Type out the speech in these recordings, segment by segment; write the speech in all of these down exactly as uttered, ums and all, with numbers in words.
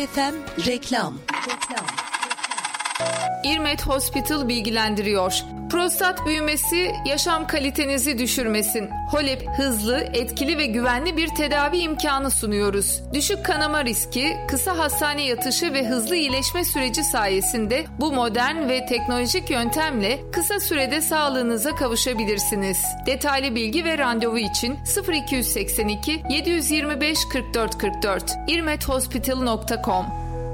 F M reklam. İrmet Hospital bilgilendiriyor. Prostat büyümesi yaşam kalitenizi düşürmesin. HOLEP hızlı, etkili ve güvenli bir tedavi imkanı sunuyoruz. Düşük kanama riski, kısa hastane yatışı ve hızlı iyileşme süreci sayesinde bu modern ve teknolojik yöntemle kısa sürede sağlığınıza kavuşabilirsiniz. Detaylı bilgi ve randevu için sıfır iki seksen iki yedi yirmi beş kırk dört kırk dört irmet hospital nokta com.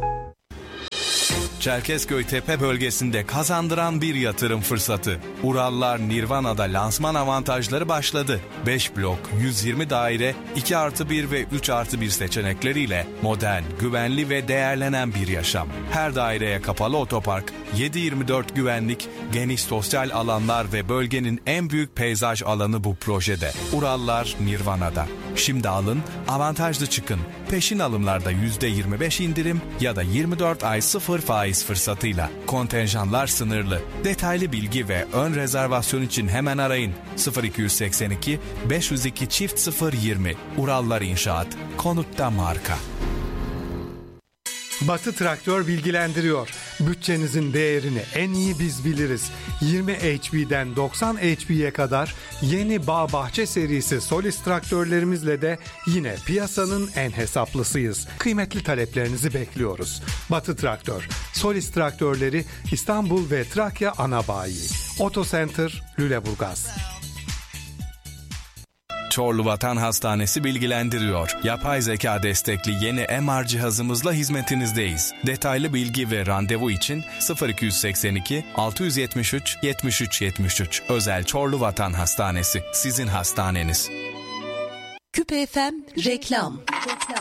Çerkezköy Tepe bölgesinde kazandıran bir yatırım fırsatı. Urallar Nirvana'da lansman avantajları başladı. beş blok, yüz yirmi daire, iki artı bir ve üç artı bir seçenekleriyle modern, güvenli ve değerlenen bir yaşam. Her daireye kapalı otopark, yedi yirmi dört güvenlik, geniş sosyal alanlar ve bölgenin en büyük peyzaj alanı bu projede. Urallar Nirvana'da. Şimdi alın, avantajlı çıkın. Peşin alımlarda yüzde yirmi beş indirim ya da yirmi dört ay sıfır faiz fırsatıyla. Kontenjanlar sınırlı. Detaylı bilgi ve ön rezervasyon için hemen arayın. sıfır iki seksen iki beş yüz iki çift sıfır yirmi. Urallar İnşaat. Konutta marka. Batı Traktör bilgilendiriyor. Bütçenizin değerini en iyi biz biliriz. yirmi H P'den doksan H P'ye kadar yeni bağ bahçe serisi Solis traktörlerimizle de yine piyasanın en hesaplısıyız. Kıymetli taleplerinizi bekliyoruz. Batı Traktör, Solis traktörleri İstanbul ve Trakya ana bayi. Auto Center, Lüleburgaz. Çorlu Vatan Hastanesi bilgilendiriyor. Yapay zeka destekli yeni M R cihazımızla hizmetinizdeyiz. Detaylı bilgi ve randevu için sıfır iki seksen iki altı yetmiş üç yetmiş üç yetmiş üç. Özel Çorlu Vatan Hastanesi. Sizin hastaneniz. Küpe F M reklam.